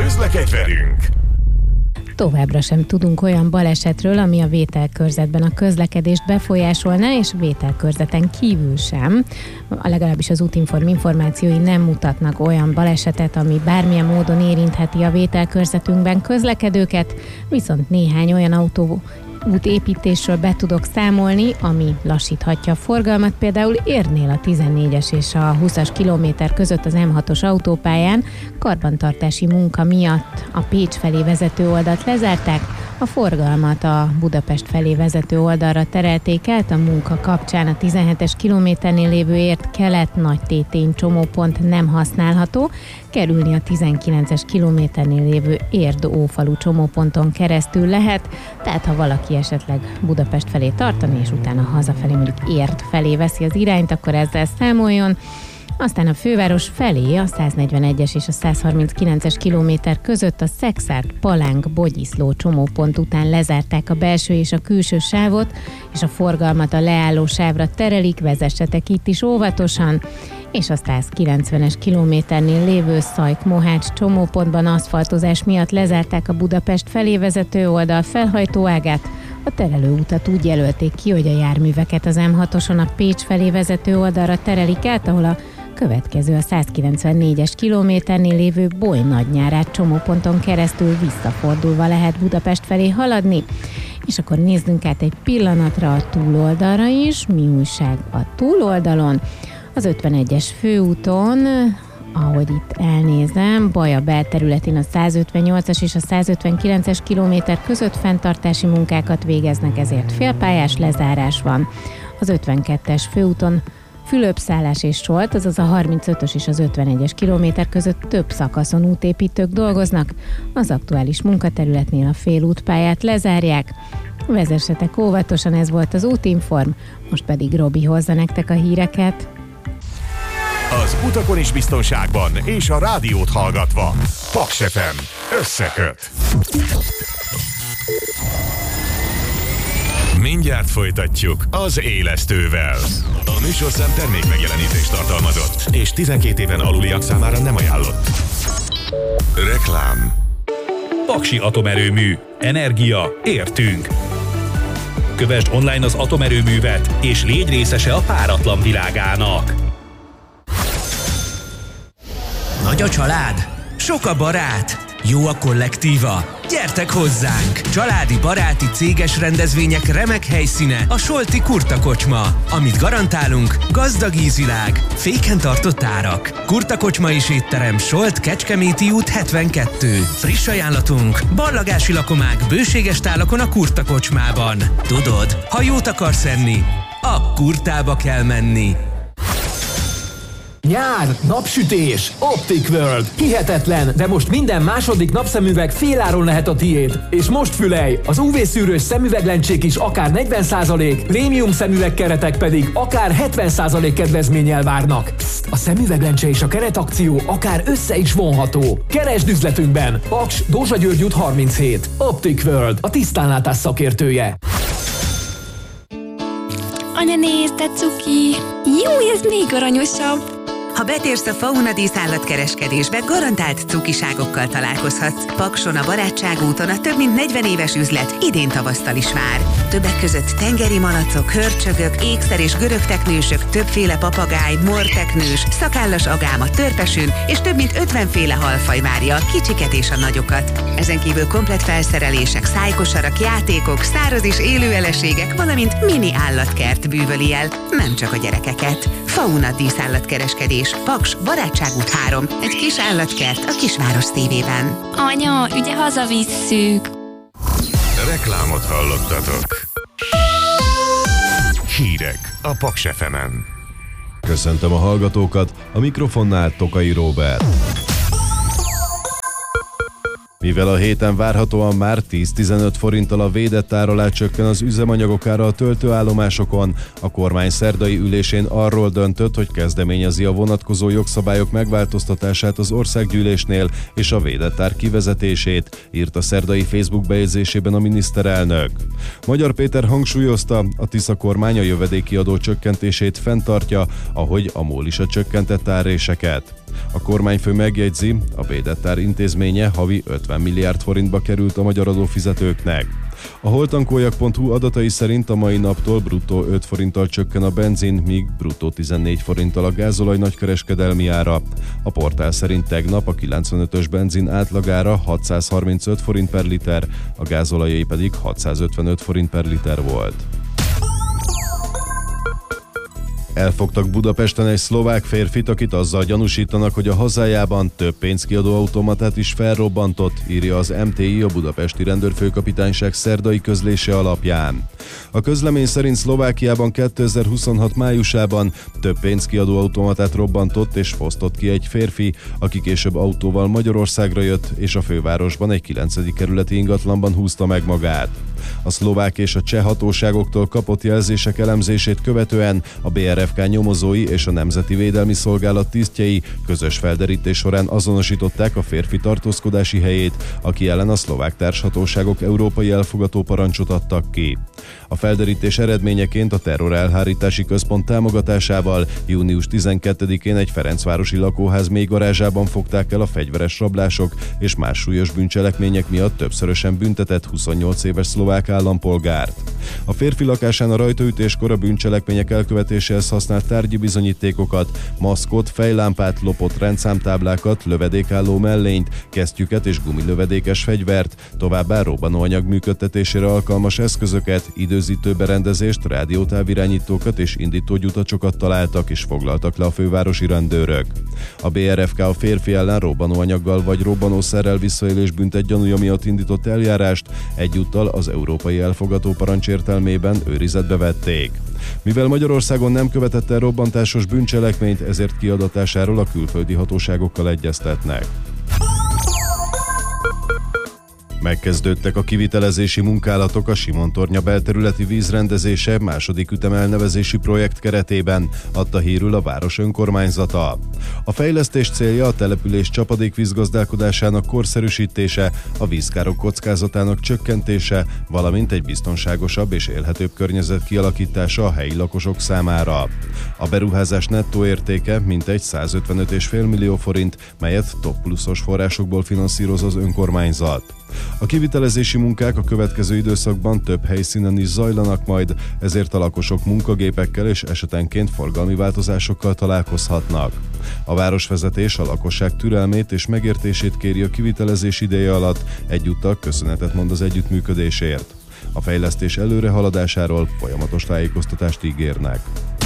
Közlekedj velünk! Továbbra sem tudunk olyan balesetről, ami a vételkörzetben a közlekedést befolyásolná, és vételkörzeten kívül sem. Legalábbis az Útinform információi nem mutatnak olyan balesetet, ami bármilyen módon érintheti a vételkörzetünkben közlekedőket, viszont néhány olyan útépítésről be tudok számolni, ami lassíthatja a forgalmat. Például Érnél a 14-es és a 20-as kilométer között az M6-os autópályán karbantartási munka miatt a Pécs felé vezető oldalt lezárták, a forgalmat a Budapest felé vezető oldalra terelték át, a munka kapcsán a 17-es kilométernél lévő Érd kelet Nagytétény csomópont nem használható, kerülni a 19-es kilométernél lévő Érd Ófalu csomóponton keresztül lehet, tehát ha valaki esetleg Budapest felé tartani, és utána hazafelé mondjuk Érd felé veszi az irányt, akkor ezzel számoljon. Aztán a főváros felé a 141-es és a 139-es kilométer között a Szekszárd-Palánk-Bogyiszló csomópont után lezárták a belső és a külső sávot, és a forgalmat a leálló sávra terelik, vezessetek itt is óvatosan, és a 190-es kilométernél lévő Szajk-Mohács csomópontban aszfaltozás miatt lezárták a Budapest felé vezető oldal felhajtóágát. A terelőutat úgy jelölték ki, hogy a járműveket az M6-oson a Pécs felé vezető oldalra terelik át, ahol a következő a 194-es kilométernél lévő Boly-Nagynyárát csomóponton keresztül visszafordulva lehet Budapest felé haladni. És akkor nézzünk át egy pillanatra a túloldalra is. Mi újság a túloldalon? Az 51-es főúton, ahogy itt elnézem, Baja belterületén a 158-as és a 159-es kilométer között fenntartási munkákat végeznek, ezért félpályás lezárás van. Az 52-es főúton Fülöp-Szálás és Solt, azaz a 35-ös és az 51-es kilométer között több szakaszon útépítők dolgoznak. Az aktuális munkaterületnél a félútpályát lezárják. Vezessetek óvatosan, ez volt az Útinform, most pedig Robi hozza nektek a híreket. Az utakon is biztonságban, és a rádiót hallgatva. Paks FM összeköt. Mindjárt folytatjuk az Élesztővel. A műsorszám termék megjelenítést tartalmazott, és 12 éven aluliak számára nem ajánlott. Reklám. Paksi Atomerőmű. Energia. Értünk. Kövesd online az atomerőművet, és légy részese a páratlan világának. Nagy a család? Sok a barát? Jó a kollektíva? Gyertek hozzánk! Családi, baráti, céges rendezvények remek helyszíne a Solti Kurta Kocsma. Amit garantálunk, gazdag ízvilág, féken tartott árak. Kurta Kocsma és étterem, Solt, Kecskeméti út 72. Friss ajánlatunk, ballagási lakomák bőséges tálakon a Kurta Kocsmában. Tudod, ha jót akarsz enni, a Kurtába kell menni. Nyár, napsütés, Optic World. Hihetetlen, de most minden második napszemüveg féláron lehet a tiéd. És most fülelj, az UV-szűrős szemüveglencsék is akár 40%, prémium szemüvegkeretek pedig akár 70% kedvezménnyel várnak. Psst, a szemüveglencse és a keretakció akár össze is vonható. Keresd üzletünkben! Paks, Dózsa György út 37. Optic World, a tisztánlátás szakértője. Anya, nézd, te cuki! Jó, ez még aranyosabb! Ha betérsz a Fauna díszállatkereskedésbe, garantált cukiságokkal találkozhatsz. Pakson a Barátságúton a több mint 40 éves üzlet idén tavasztal is vár. Többek között tengeri malacok, hörcsögök, ékszer és görögteknősök, többféle papagáj, morteknős, szakállas agálma, törpesün és több mint 50 féle halfaj várja a kicsiket és a nagyokat. Ezen kívül komplett felszerelések, szájkosarak, játékok, száraz és élő eleségek, valamint mini állatkert bűvöli el, nem csak a gyerekeket. Fauna díszállatkereskedés. Paks, Barátságút 3. Egy kis állatkert a kisváros szívében. Anya, ugye hazavisszük? Reklámot hallottatok. Hírek a Paks FM-en. Köszöntöm a hallgatókat, a mikrofonnál Tokai Róbert. Mivel a héten várhatóan már 10-15 forinttal a védett ár alá csökken az üzemanyagok ára a töltőállomásokon, a kormány szerdai ülésén arról döntött, hogy kezdeményezi a vonatkozó jogszabályok megváltoztatását az országgyűlésnél és a védett ár kivezetését, írt a szerdai Facebook bejegyzésében a miniszterelnök. Magyar Péter hangsúlyozta, a Tisza kormány a jövedéki adó csökkentését fenntartja, ahogy a MOL is a csökkentett árréseket. A kormányfő megjegyzi, a védett ár intézménye havi 50 milliárd forintba került a magyar adófizetőknek. A holtankóljak.hu adatai szerint a mai naptól bruttó 5 forinttal csökken a benzin, míg bruttó 14 forinttal a gázolaj nagykereskedelmi ára. A portál szerint tegnap a 95-ös benzin átlagára 635 forint per liter, a gázolajé pedig 655 forint per liter volt. Elfogtak Budapesten egy szlovák férfit, akit azzal gyanúsítanak, hogy a hazájában több pénzkiadó automatát is felrobbantott, írja az MTI, a budapesti rendőrfőkapitányság szerdai közlése alapján. A közlemény szerint Szlovákiában 2026 májusában több pénzkiadó automatát robbantott és fosztott ki egy férfi, aki később autóval Magyarországra jött, és a fővárosban egy 9. kerületi ingatlanban húzta meg magát. A szlovák és a cseh hatóságoktól kapott jelzések elemzését követően a BRFK nyomozói és a Nemzeti Védelmi Szolgálat tisztjei közös felderítés során azonosították a férfi tartózkodási helyét, aki ellen a szlovák társhatóságok európai elfogató parancsot adtak ki. A felderítés eredményeként a Terrorelhárítási Központ támogatásával június 12-én egy ferencvárosi lakóház mélygarázsában fogták el a fegyveres rablások és más súlyos bűncselekmények miatt többszörösen büntetett 28 éves szlovák állampolgárt. A férfi lakásán a rajtaütéskor a bűncselekmények elkövetéséhez használt tárgyi bizonyítékokat, maszkot, fejlámpát, lopott rendszámtáblákat, lövedékálló mellényt, kesztyüket és gumilövedékes fegyvert, továbbá robbanóanyag működtetésére alkalmas eszközöket, időzítő berendezést, rádiótávirányítókat és indítógyutacsokat találtak és foglaltak le a fővárosi rendőrök. A BRFK a férfi ellen robbanóanyaggal vagy robbanószerrel visszaélés büntetgyanúja miatt indított eljárást, egyúttal az európai elfogató parancs értelmében őrizetbe vették. Mivel Magyarországon nem követett el robbantásos bűncselekményt, ezért kiadatásáról a külföldi hatóságokkal egyeztetnek. Megkezdődtek a kivitelezési munkálatok a Simontornya belterületi vízrendezése második ütem elnevezési projekt keretében, adta hírül a város önkormányzata. A fejlesztés célja a település csapadékvízgazdálkodásának korszerűsítése, a vízkárok kockázatának csökkentése, valamint egy biztonságosabb és élhetőbb környezet kialakítása a helyi lakosok számára. A beruházás nettó értéke mintegy 155,5 millió forint, melyet top pluszos forrásokból finanszíroz az önkormányzat. A kivitelezési munkák a következő időszakban több helyszínen is zajlanak majd, ezért a lakosok munkagépekkel és esetenként forgalmi változásokkal találkozhatnak. A városvezetés a lakosság türelmét és megértését kéri a kivitelezés ideje alatt, egyúttal köszönetet mond az együttműködésért. A fejlesztés előrehaladásáról folyamatos tájékoztatást ígérnek.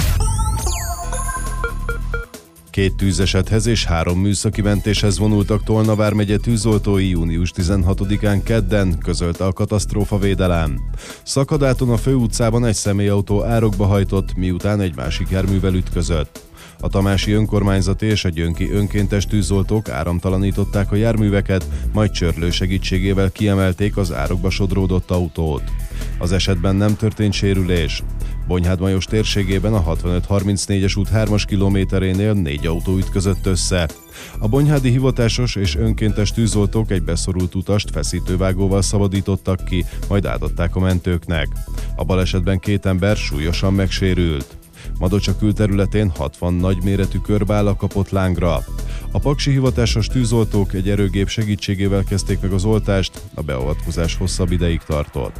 2 tűzesethez és 3 műszaki mentéshez vonultak Tolna vármegye tűzoltói június 16-án kedden, közölte a katasztrófavédelem. Szakadáton a főutcában egy személyautó árokba hajtott, miután egy másik járművel ütközött. A tamási önkormányzati és a gyönki önkéntes tűzoltók áramtalanították a járműveket, majd csörlő segítségével kiemelték az árokba sodródott autót. Az esetben nem történt sérülés. Bonyhád-Majos térségében a 65-34-es út 3-as kilométerénél 4 autó ütközött össze. A bonyhádi hivatásos és önkéntes tűzoltók egy beszorult utast feszítővágóval szabadítottak ki, majd átadták a mentőknek. A balesetben 2 ember súlyosan megsérült. Madocsa külterületén 60 nagyméretű körbála kapott lángra. A paksi hivatásos tűzoltók egy erőgép segítségével kezdték meg az oltást, a beavatkozás hosszabb ideig tartott.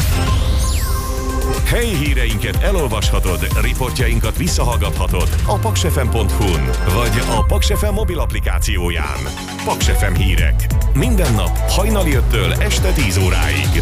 Helyi híreinket elolvashatod, riportjainkat visszahallgathatod a paksfm.hu-n vagy a Paks FM mobil applikációján. Paks FM hírek. Minden nap hajnali 5-től este 10 óráig.